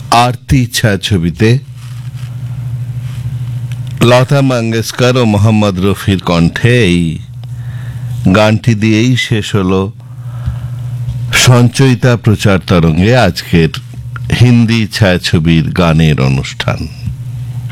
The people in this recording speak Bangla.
আরতি ছায়াছবিতে লতা মঙ্গেশকর ও মোহাম্মদ রফির কণ্ঠে এই গানটি দিয়েই শেষ হলো সঞ্চয়িতা প্রচার তরঙ্গে আজকের হিন্দি ছায়াছবির গানের অনুষ্ঠান।